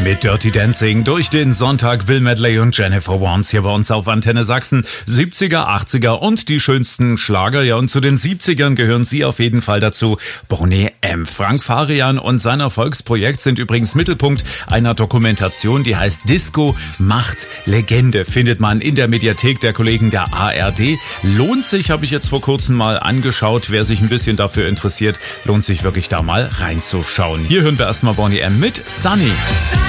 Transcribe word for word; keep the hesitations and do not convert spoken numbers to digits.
Mit Dirty Dancing durch den Sonntag Will Medley und Jennifer Warnes hier bei uns auf Antenne Sachsen. siebziger, achtziger und die schönsten Schlager. Ja, und zu den siebzigern gehören Sie auf jeden Fall dazu. Boney M. Frank Farian und sein Erfolgsprojekt sind übrigens Mittelpunkt einer Dokumentation, die heißt Disco macht Legende. Findet man in der Mediathek der Kollegen der A R D. Lohnt sich, habe ich jetzt vor kurzem mal angeschaut. Wer sich ein bisschen dafür interessiert, lohnt sich wirklich da mal reinzuschauen. Hier hören wir erstmal Boney M. mit Sunny.